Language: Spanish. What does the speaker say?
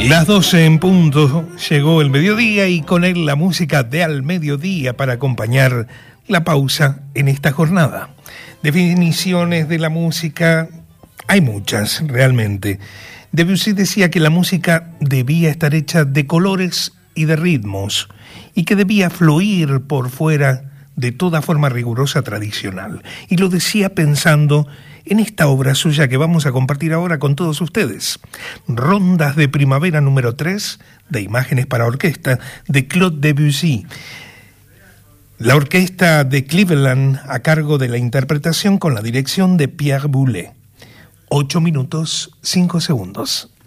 Las 12 en punto, llegó el mediodía y con él la música de Al Mediodía para acompañar la pausa en esta jornada. Definiciones de la música, hay muchas realmente. Debussy decía que la música debía estar hecha de colores y de ritmos y que debía fluir por fuera de toda forma rigurosa tradicional. Y lo decía pensando en esta obra suya que vamos a compartir ahora con todos ustedes. Rondas de Primavera número 3, de Imágenes para Orquesta, de Claude Debussy. La orquesta de Cleveland a cargo de la interpretación con la dirección de Pierre Boulez. 8 minutos, 5 segundos.